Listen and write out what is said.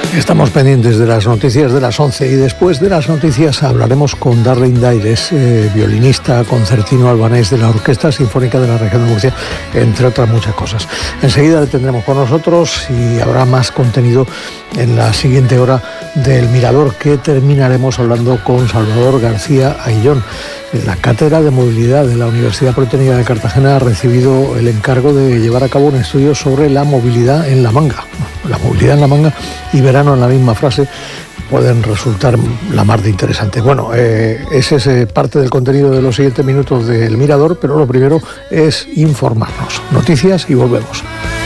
Estamos pendientes de las noticias de las 11 y después de las noticias hablaremos con Darlene Daires, violinista concertino albanés de la Orquesta Sinfónica de la Región de Murcia, entre otras muchas cosas. Enseguida le tendremos con nosotros y habrá más contenido en la siguiente hora del Mirador, que terminaremos hablando con Salvador García Aillón. La Cátedra de Movilidad de la Universidad Politécnica de Cartagena ha recibido el encargo de llevar a cabo un estudio sobre la movilidad en La Manga. La movilidad en La Manga y verano en la misma frase pueden resultar la más de interesante. Bueno, ese es parte del contenido de los siguientes minutos del Mirador, pero lo primero es informarnos. Noticias y volvemos.